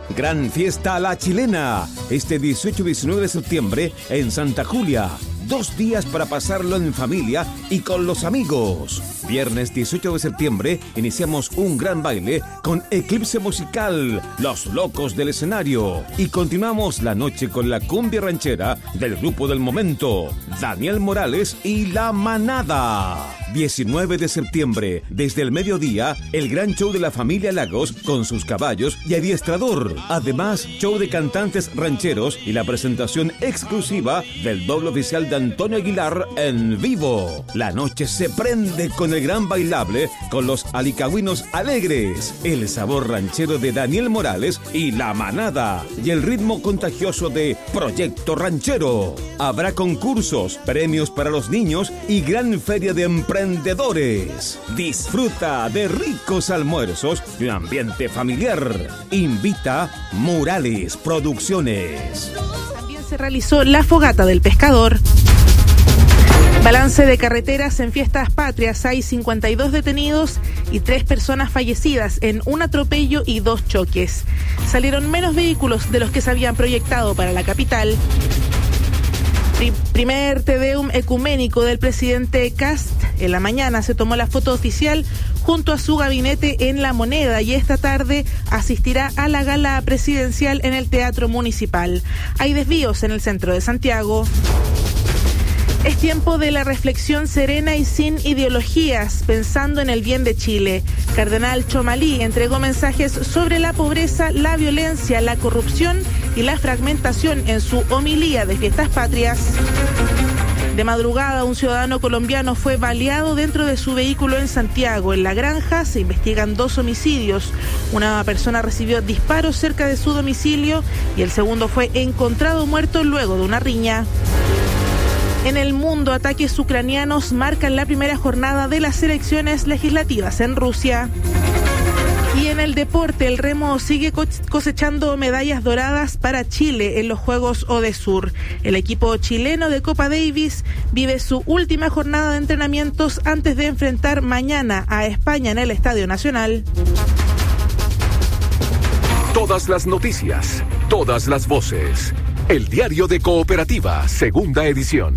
Gran fiesta a la chilena, este 18 y 19 de septiembre en Santa Julia. 2 días para pasarlo en familia y con los amigos. Viernes 18 de septiembre iniciamos un gran baile con Eclipse Musical, Los Locos del Escenario. Y continuamos la noche con la cumbia ranchera del grupo del momento, Daniel Morales y La Manada. 19 de septiembre, desde el mediodía, el gran show de la familia Lagos con sus caballos y adiestrador. Además, show de cantantes rancheros y la presentación exclusiva del doble oficial de Antonio Aguilar en vivo. La noche se prende con el gran bailable con los alicagüinos alegres, el sabor ranchero de Daniel Morales y La Manada y el ritmo contagioso de Proyecto Ranchero. Habrá concursos, premios para los niños y gran feria de emprendedores. Disfruta de ricos almuerzos y un ambiente familiar. Invita Murales Producciones. También se realizó la fogata del pescador. Balance de carreteras en fiestas patrias. Hay 52 detenidos y 3 personas fallecidas en un atropello y 2 choques. Salieron menos vehículos de los que se habían proyectado para la capital. Primer Tedeum ecuménico del presidente Kast. En la mañana se tomó la foto oficial junto a su gabinete en La Moneda y esta tarde asistirá a la gala presidencial en el Teatro Municipal. Hay desvíos en el centro de Santiago. Es tiempo de la reflexión serena y sin ideologías, pensando en el bien de Chile. Cardenal Chomalí entregó mensajes sobre la pobreza, la violencia, la corrupción y la fragmentación en su homilía de fiestas patrias. De madrugada, un ciudadano colombiano fue baleado dentro de su vehículo en Santiago. En La Granja se investigan 2 homicidios. Una persona recibió disparos cerca de su domicilio y el segundo fue encontrado muerto luego de una riña. En el mundo, ataques ucranianos marcan la primera jornada de las elecciones legislativas en Rusia. Y en el deporte, el remo sigue cosechando medallas doradas para Chile en los Juegos Odesur. El equipo chileno de Copa Davis vive su última jornada de entrenamientos antes de enfrentar mañana a España en el Estadio Nacional. Todas las noticias, todas las voces. El Diario de Cooperativa, segunda edición.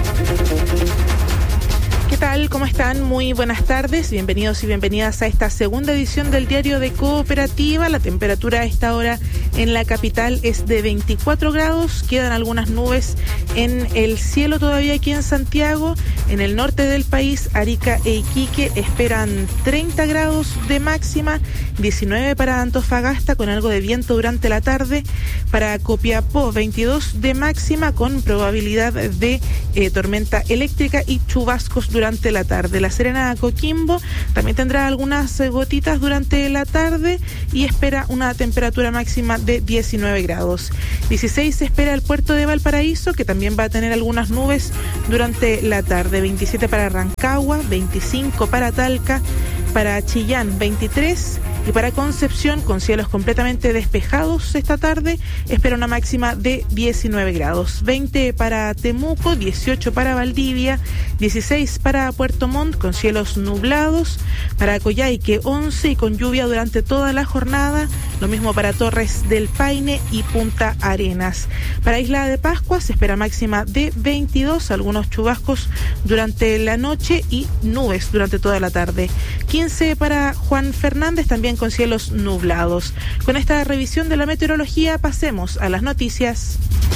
¿Qué tal? ¿Cómo están? Muy buenas tardes. Bienvenidos y bienvenidas a esta segunda edición del Diario de Cooperativa. La temperatura a esta hora en la capital es de 24 grados. Quedan algunas nubes en el cielo todavía aquí en Santiago. En el norte del país, Arica e Iquique esperan 30 grados de máxima, 19 para Antofagasta con algo de viento durante la tarde. Para Copiapó, 22 de máxima con probabilidad de tormenta eléctrica y chubascos durante la tarde. La Serena, Coquimbo también tendrá algunas gotitas durante la tarde y espera una temperatura máxima de 19 grados. 16 se espera el puerto de Valparaíso, que también va a tener algunas nubes durante la tarde. 27 para Rancagua, 25 para Talca, para Chillán 23 y para Concepción, con cielos completamente despejados esta tarde, espera una máxima de 19 grados. 20 para Temuco, 18 para Valdivia, 16 para Puerto Montt con cielos nublados, para Coyhaique 11 y con lluvia durante toda la jornada, lo mismo para Torres del Paine y Punta Arenas. Para Isla de Pascua se espera máxima de 22, algunos chubascos durante la noche y nubes durante toda la tarde. 15 para Juan Fernández, también con cielos nublados. Con esta revisión de la meteorología pasemos a las noticias.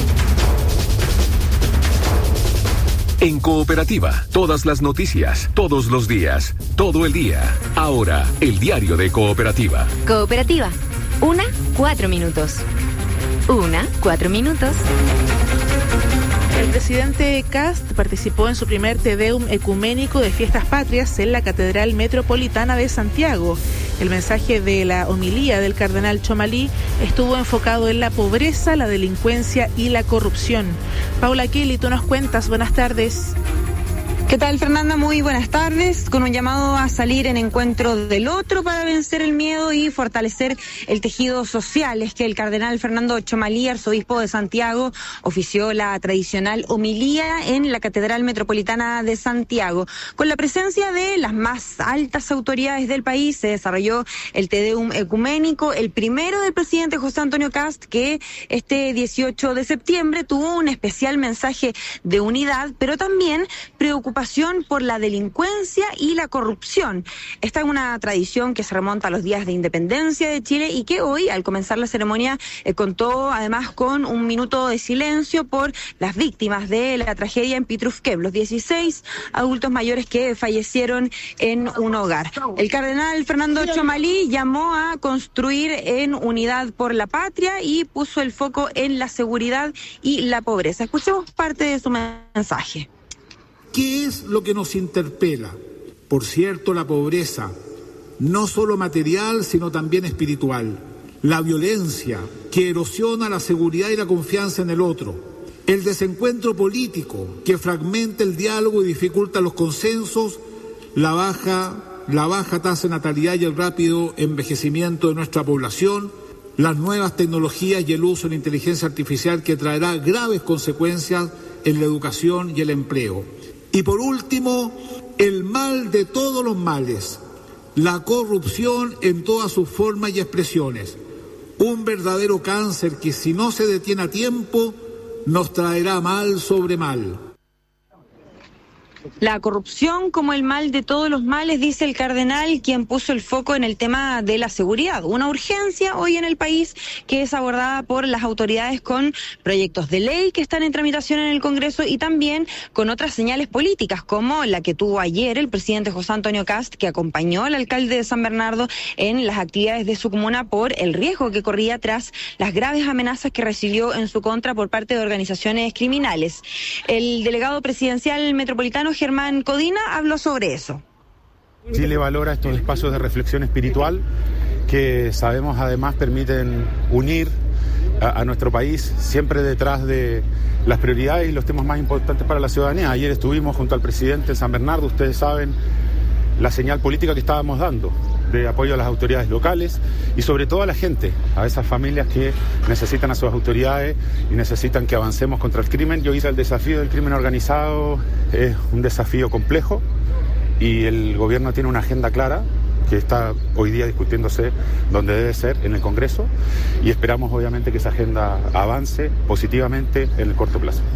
En Cooperativa, todas las noticias, todos los días, todo el día. Ahora, el Diario de Cooperativa. Cooperativa, 4 minutos. 4 minutos. El presidente Kast participó en su primer Tedeum ecuménico de fiestas patrias en la Catedral Metropolitana de Santiago. El mensaje de la homilía del cardenal Chomalí estuvo enfocado en la pobreza, la delincuencia y la corrupción. Paula Kelly, tú nos cuentas. Buenas tardes. ¿Qué tal, Fernanda? Muy buenas tardes. Con un llamado a salir en encuentro del otro para vencer el miedo y fortalecer el tejido social, es que el cardenal Fernando Tchomalí, arzobispo de Santiago, ofició la tradicional homilía en la Catedral Metropolitana de Santiago. Con la presencia de las más altas autoridades del país se desarrolló el Te Deum ecuménico, el primero del presidente José Antonio Kast, que este 18 de septiembre tuvo un especial mensaje de unidad, pero también preocupación por la delincuencia y la corrupción. Esta es una tradición que se remonta a los días de independencia de Chile y que hoy, al comenzar la ceremonia, contó además con un minuto de silencio por las víctimas de la tragedia en Pitrufquem, los 16 adultos mayores que fallecieron en un hogar. El cardenal Fernando Tchomalí llamó a construir en unidad por la patria y puso el foco en la seguridad y la pobreza. Escuchemos parte de su mensaje. ¿Qué es lo que nos interpela? Por cierto, la pobreza, no solo material, sino también espiritual. La violencia, que erosiona la seguridad y la confianza en el otro. El desencuentro político, que fragmenta el diálogo y dificulta los consensos. La baja tasa de natalidad y el rápido envejecimiento de nuestra población. Las nuevas tecnologías y el uso de la inteligencia artificial, que traerá graves consecuencias en la educación y el empleo. Y por último, el mal de todos los males, la corrupción en todas sus formas y expresiones. Un verdadero cáncer que, si no se detiene a tiempo, nos traerá mal sobre mal. La corrupción como el mal de todos los males, dice el cardenal, quien puso el foco en el tema de la seguridad. Una urgencia hoy en el país que es abordada por las autoridades con proyectos de ley que están en tramitación en el Congreso y también con otras señales políticas, como la que tuvo ayer el presidente José Antonio Kast, que acompañó al alcalde de San Bernardo en las actividades de su comuna por el riesgo que corría tras las graves amenazas que recibió en su contra por parte de organizaciones criminales. El delegado presidencial metropolitano Germán Codina habló sobre eso. Chile valora estos espacios de reflexión espiritual que sabemos además permiten unir a nuestro país siempre detrás de las prioridades y los temas más importantes para la ciudadanía. Ayer estuvimos junto al presidente de San Bernardo, ustedes saben la señal política que estábamos dando de apoyo a las autoridades locales y sobre todo a la gente, a esas familias que necesitan a sus autoridades y necesitan que avancemos contra el crimen. Yo hice el desafío del crimen organizado, es un desafío complejo y el gobierno tiene una agenda clara que está hoy día discutiéndose donde debe ser, en el Congreso, y esperamos obviamente que esa agenda avance positivamente en el corto plazo.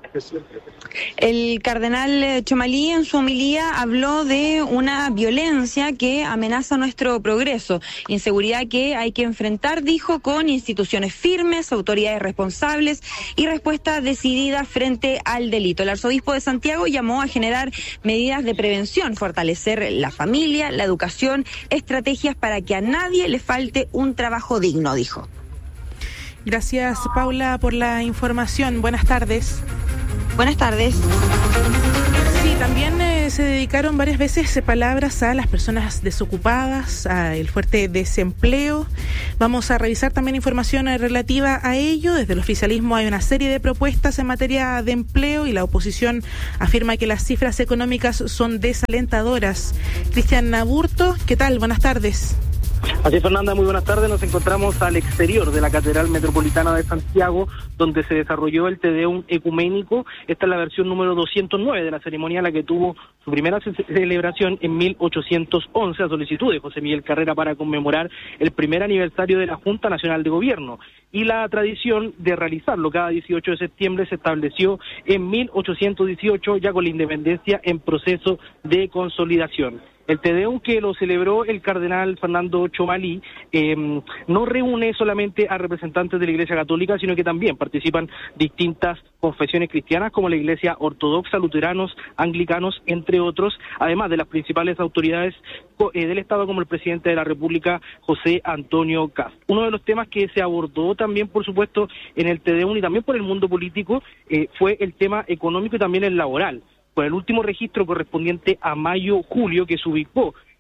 El cardenal Tchomalí en su homilía habló de una violencia que amenaza nuestro progreso, inseguridad que hay que enfrentar, dijo, con instituciones firmes, autoridades responsables y respuesta decidida frente al delito. El arzobispo de Santiago llamó a generar medidas de prevención, fortalecer la familia, la educación, estrategias para que a nadie le falte un trabajo digno, dijo. Gracias, Paula, por la información. Buenas tardes. Buenas tardes. Sí, también se dedicaron varias veces palabras a las personas desocupadas, al fuerte desempleo. Vamos a revisar también información relativa a ello. Desde el oficialismo hay una serie de propuestas en materia de empleo y la oposición afirma que las cifras económicas son desalentadoras. Cristian Naburto, ¿qué tal? Buenas tardes. Así es, Fernanda, muy buenas tardes. Nos encontramos al exterior de la Catedral Metropolitana de Santiago, donde se desarrolló el Te Deum ecuménico. Esta es la versión número 209 de la ceremonia, la que tuvo su primera celebración en 1811 a solicitud de José Miguel Carrera para conmemorar el primer aniversario de la Junta Nacional de Gobierno. Y la tradición de realizarlo cada 18 de septiembre se estableció en 1818, ya con la independencia en proceso de consolidación. El Te Deum, que lo celebró el cardenal Fernando Tchomalí, no reúne solamente a representantes de la Iglesia Católica, sino que también participan distintas confesiones cristianas como la Iglesia Ortodoxa, luteranos, anglicanos, entre otros, además de las principales autoridades del Estado como el presidente de la República, José Antonio Kast. Uno de los temas que se abordó también, por supuesto, en el Te Deum y también por el mundo político fue el tema económico y también el laboral. Con el último registro correspondiente a mayo-julio, que se ubicó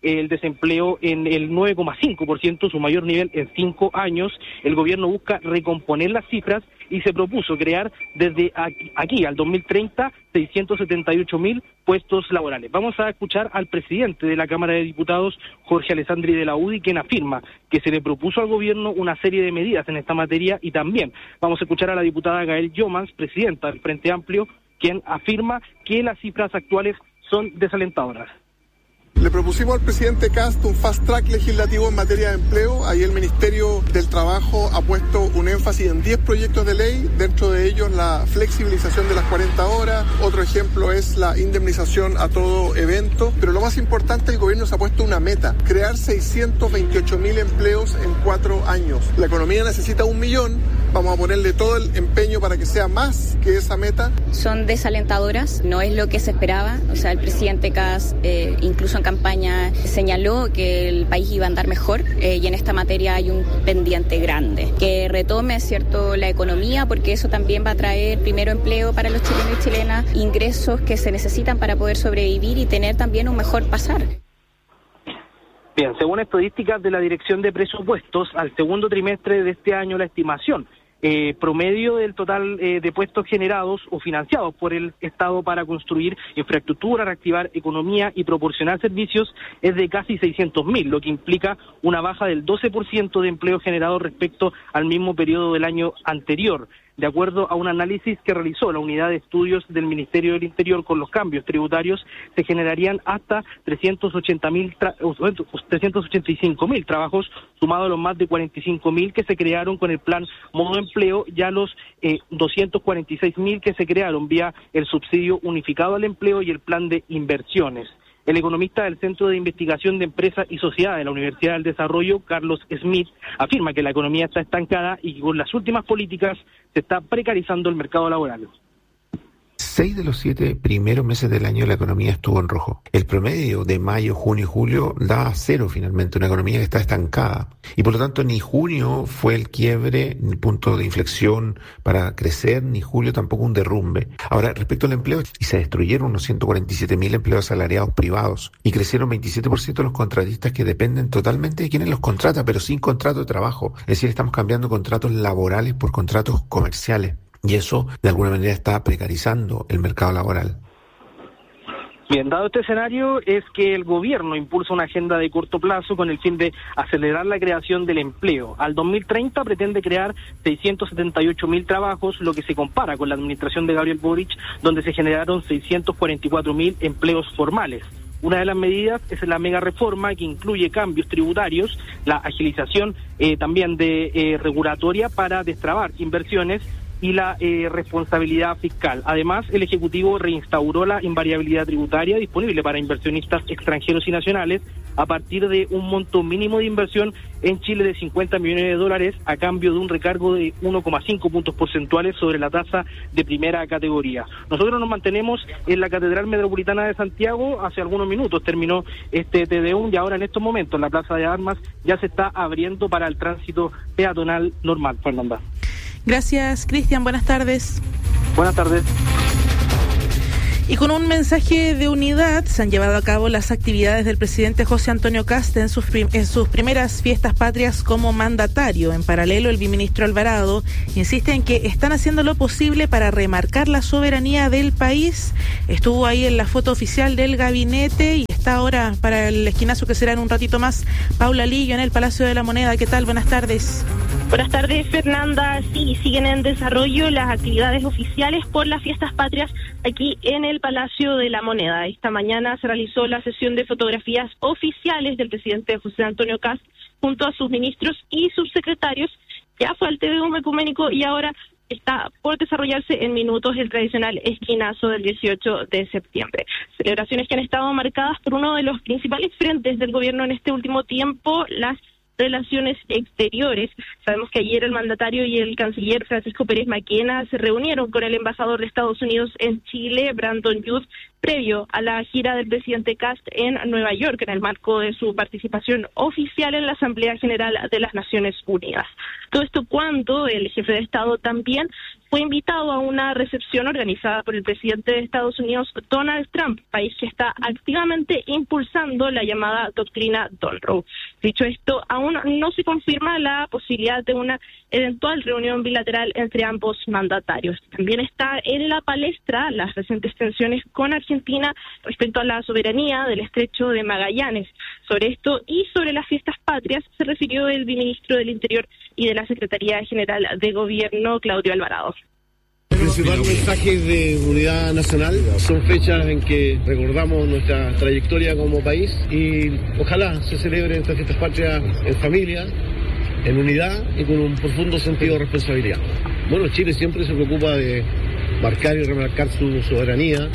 el desempleo en el 9,5%, su mayor nivel en 5 años. El gobierno busca recomponer las cifras y se propuso crear desde aquí al 2030 678.000 puestos laborales. Vamos a escuchar al presidente de la Cámara de Diputados, Jorge Alessandri de la UDI, quien afirma que se le propuso al gobierno una serie de medidas en esta materia, y también vamos a escuchar a la diputada Gael Yomans, presidenta del Frente Amplio, quien afirma que las cifras actuales son desalentadoras. Le propusimos al presidente Kast un fast track legislativo en materia de empleo. Ahí el Ministerio del Trabajo ha puesto un énfasis en 10 proyectos de ley, dentro de ellos la flexibilización de las 40 horas, otro ejemplo es la indemnización a todo evento, pero lo más importante, el gobierno se ha puesto una meta: crear 628.000 empleos en 4 años. La economía necesita 1 millón, vamos a ponerle todo el empeño para que sea más que esa meta. Son desalentadoras, no es lo que se esperaba, o sea, el presidente Kast incluso en campaña señaló que el país iba a andar mejor, y en esta materia hay un pendiente grande, que retome, ¿cierto?, la economía, porque eso también va a traer primero empleo para los chilenos y chilenas, ingresos que se necesitan para poder sobrevivir y tener también un mejor pasar. Bien, según estadísticas de la Dirección de Presupuestos, al segundo trimestre de este año la estimación promedio del total de puestos generados o financiados por el Estado para construir infraestructura, reactivar economía y proporcionar servicios es de casi 600.000, lo que implica una baja del 12% de empleo generado respecto al mismo periodo del año anterior. De acuerdo a un análisis que realizó la Unidad de Estudios del Ministerio del Interior, con los cambios tributarios se generarían hasta 385.000 trabajos, sumado a los más de 45.000 que se crearon con el plan Modo Empleo, y a los 246.000 que se crearon vía el subsidio unificado al empleo y el plan de inversiones. El economista del Centro de Investigación de Empresas y Sociedad de la Universidad del Desarrollo, Carlos Smith, afirma que la economía está estancada y que con las últimas políticas se está precarizando el mercado laboral. 6 de los 7 primeros meses del año la economía estuvo en rojo. El promedio de mayo, junio y julio da 0 finalmente, una economía que está estancada. Y por lo tanto ni junio fue el quiebre, ni punto de inflexión para crecer, ni julio tampoco un derrumbe. Ahora, respecto al empleo, se destruyeron unos 147.000 empleos asalariados privados y crecieron 27% los contratistas que dependen totalmente de quienes los contrata, pero sin contrato de trabajo. Es decir, estamos cambiando contratos laborales por contratos comerciales. Y eso, de alguna manera, está precarizando el mercado laboral. Bien, dado este escenario, es que el gobierno impulsa una agenda de corto plazo con el fin de acelerar la creación del empleo. Al 2030 pretende crear 678.000 trabajos, lo que se compara con la administración de Gabriel Boric, donde se generaron 644.000 empleos formales. Una de las medidas es la mega reforma, que incluye cambios tributarios, la agilización también de regulatoria para destrabar inversiones y la responsabilidad fiscal. Además, el Ejecutivo reinstauró la invariabilidad tributaria disponible para inversionistas extranjeros y nacionales a partir de un monto mínimo de inversión en Chile de $50 millones a cambio de un recargo de 1,5 puntos porcentuales sobre la tasa de primera categoría. Nosotros nos mantenemos en la Catedral Metropolitana de Santiago. Hace algunos minutos terminó este TDU y ahora en estos momentos la Plaza de Armas ya se está abriendo para el tránsito peatonal normal. Fernanda. Gracias, Cristian. Buenas tardes. Buenas tardes. Y con un mensaje de unidad se han llevado a cabo las actividades del presidente José Antonio Kast en sus primeras fiestas patrias como mandatario. En paralelo, el viceministro Alvarado insiste en que están haciendo lo posible para remarcar la soberanía del país. Estuvo ahí en la foto oficial del gabinete y está ahora para el esquinazo que será en un ratito más. Paula Lillo en el Palacio de la Moneda. ¿Qué tal? Buenas tardes. Buenas tardes, Fernanda. Sí, siguen en desarrollo las actividades oficiales por las fiestas patrias aquí en el Palacio de la Moneda. Esta mañana se realizó la sesión de fotografías oficiales del presidente José Antonio Kast junto a sus ministros y subsecretarios. Ya fue al TDU ecuménico y ahora está por desarrollarse en minutos el tradicional esquinazo del 18 de septiembre. Celebraciones que han estado marcadas por uno de los principales frentes del gobierno en este último tiempo, las relaciones exteriores. Sabemos que ayer el mandatario y el canciller Francisco Pérez Maquena se reunieron con el embajador de Estados Unidos en Chile, Brandon Youth, previo a la gira del presidente Kast en Nueva York, en el marco de su participación oficial en la Asamblea General de las Naciones Unidas. Todo esto cuando el jefe de Estado también fue invitado a una recepción organizada por el presidente de Estados Unidos, Donald Trump, país que está activamente impulsando la llamada doctrina Monroe. Dicho esto, aún no se confirma la posibilidad de una eventual reunión bilateral entre ambos mandatarios. También está en la palestra las recientes tensiones con Argentina respecto a la soberanía del estrecho de Magallanes. Sobre esto y sobre las fiestas patrias se refirió el ministro del Interior y de la Secretaría General de Gobierno, Claudio Alvarado. El principal mensaje de unidad nacional son fechas en que recordamos nuestra trayectoria como país y ojalá se celebren estas fiestas patrias en familia, en unidad y con un profundo sentido de responsabilidad. Bueno, Chile siempre se preocupa de marcar y remarcar su soberanía,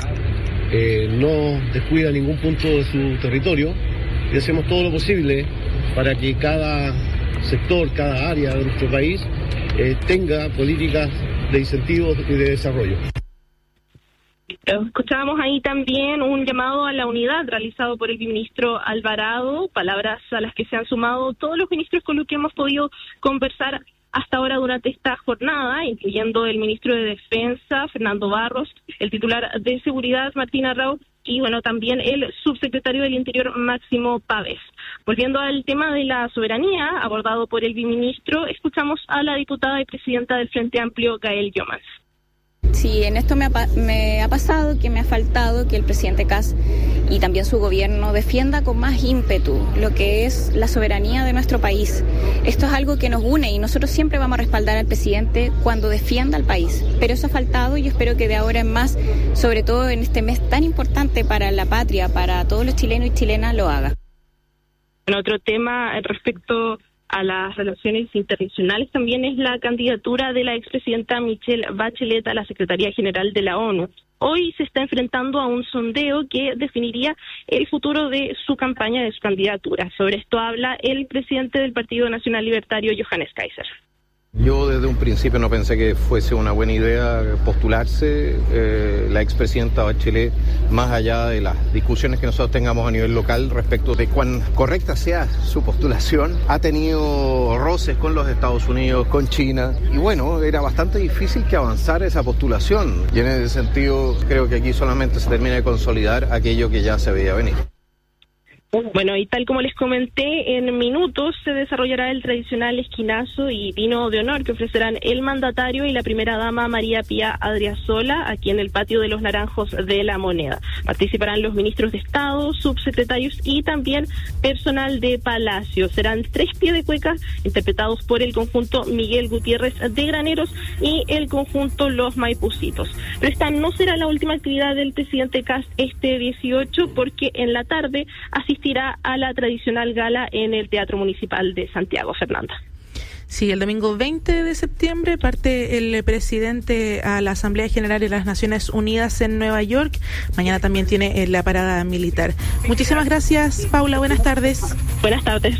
no descuida ningún punto de su territorio y hacemos todo lo posible para que cada sector, cada área de nuestro país tenga políticas de incentivos y de desarrollo. Escuchábamos ahí también un llamado a la unidad realizado por el ministro Alvarado, palabras a las que se han sumado todos los ministros con los que hemos podido conversar hasta ahora durante esta jornada, incluyendo el ministro de Defensa, Fernando Barros, el titular de Seguridad, Martín Arrau, y bueno, también el subsecretario del Interior, Máximo Pavés. Volviendo al tema de la soberanía, abordado por el viceministro, escuchamos a la diputada y presidenta del Frente Amplio, Gael Llomans. Sí, en esto me ha pasado que me ha faltado que el presidente Kast y también su gobierno defienda con más ímpetu lo que es la soberanía de nuestro país. Esto es algo que nos une y nosotros siempre vamos a respaldar al presidente cuando defienda al país. Pero eso ha faltado y yo espero que de ahora en más, sobre todo en este mes tan importante para la patria, para todos los chilenos y chilenas, lo haga. En otro tema respecto a las relaciones internacionales también es la candidatura de la expresidenta Michelle Bachelet a la Secretaría General de la ONU. Hoy se está enfrentando a un sondeo que definiría el futuro de su campaña, de su candidatura. Sobre esto habla el presidente del Partido Nacional Libertario, Johannes Kaiser. Yo desde un principio no pensé que fuese una buena idea postularse la expresidenta Bachelet, más allá de las discusiones que nosotros tengamos a nivel local respecto de cuán correcta sea su postulación. Ha tenido roces con los Estados Unidos, con China, y bueno, era bastante difícil que avanzara esa postulación. Y en ese sentido creo que aquí solamente se termina de consolidar aquello que ya se veía venir. Bueno, y tal como les comenté, en minutos se desarrollará el tradicional esquinazo y vino de honor que ofrecerán el mandatario y la primera dama María Pía Adriasola aquí en el patio de los Naranjos de la Moneda. Participarán los ministros de Estado, subsecretarios y también personal de Palacio. Serán 3 pies de cueca interpretados por el conjunto Miguel Gutiérrez de Graneros y el conjunto Los Maipucitos. Pero esta no será la última actividad del presidente Kast este 18 porque en la tarde asistirá a la tradicional gala en el Teatro Municipal de Santiago. Fernanda. Sí, el domingo 20 de septiembre parte el presidente a la Asamblea General de las Naciones Unidas en Nueva York. Mañana también tiene la parada militar. Muchísimas gracias, Paula. Buenas tardes. Buenas tardes.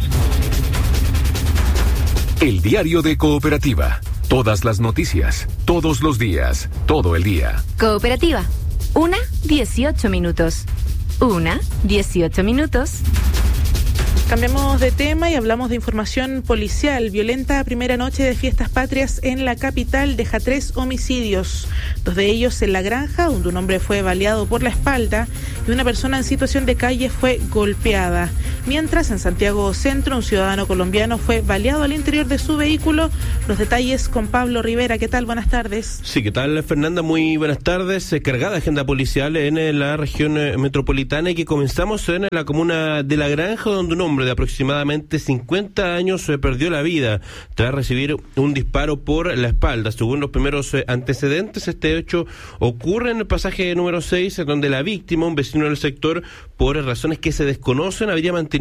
El diario de Cooperativa. Todas las noticias, todos los días, todo el día. Cooperativa. 1:18 minutos. 1:18 minutos. Cambiamos de tema y hablamos de información policial. Violenta primera noche de fiestas patrias en la capital deja 3 homicidios. 2 de ellos en La Granja, donde un hombre fue baleado por la espalda y una persona en situación de calle fue golpeada. Mientras, en Santiago Centro, un ciudadano colombiano fue baleado al interior de su vehículo. Los detalles con Pablo Rivera. ¿Qué tal? Buenas tardes. Sí, ¿qué tal, Fernanda? Muy buenas tardes. Cargada agenda policial en la región metropolitana y que comenzamos en la comuna de La Granja, donde un hombre de aproximadamente 50 años perdió la vida tras recibir un disparo por la espalda. Según los primeros antecedentes, este hecho ocurre en el pasaje número 6, donde la víctima, un vecino del sector, por razones que se desconocen, habría mantenido